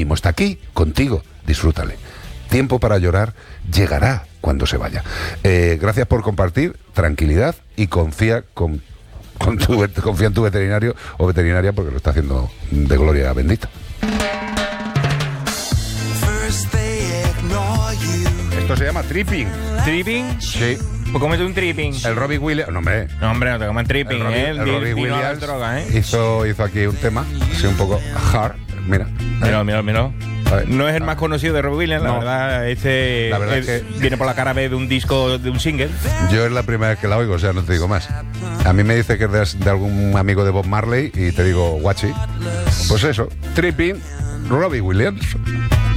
mismo está aquí, contigo, disfrútale. Tiempo para llorar llegará cuando se vaya. Gracias por compartir, tranquilidad y confía en tu veterinario o veterinaria porque lo está haciendo de gloria bendita. Esto se llama tripping. ¿Tripping? Sí. Pues cómete un tripping. El Robbie Williams... No, hombre. No, hombre, no te comas tripping, El Robbie vino a las Williams drogas, hizo aquí un tema, así un poco hard. Mira. Mira. A ver. No es el más conocido de Robbie Williams, No. la verdad. La verdad es que viene por la cara B de un disco, de un single. Yo es la primera vez que la oigo, o sea, no te digo más. A mí me dice que es de algún amigo de Bob Marley y te digo, guachi. Pues eso, tripping, Robbie Williams.